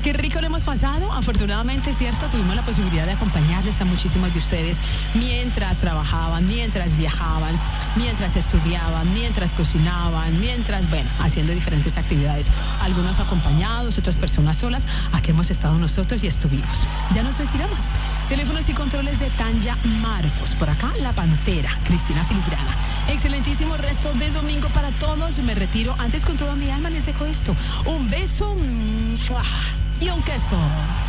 Qué rico lo hemos pasado. Afortunadamente, ¿cierto? Tuvimos la posibilidad de acompañarles a muchísimos de ustedes mientras trabajaban, mientras viajaban, mientras estudiaban, mientras cocinaban, mientras, bueno, haciendo diferentes actividades. Algunos acompañados, otras personas solas. Aquí hemos estado nosotros y estuvimos. Ya nos retiramos. Teléfonos y controles de Tanya Marcos. Por acá, La Pantera, Cristina Filigrana. Excelentísimo resto de domingo para todos. Me retiro. Antes, con toda mi alma les dejo esto. Un beso y un queso.